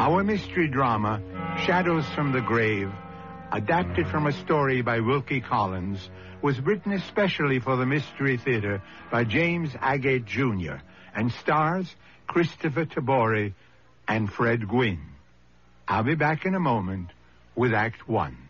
Our mystery drama, Shadows from the Grave, adapted from a story by Wilkie Collins, was written especially for the Mystery Theater by James Agate Jr. and stars Christopher Tabori and Fred Gwynne. I'll be back in a moment with Act One.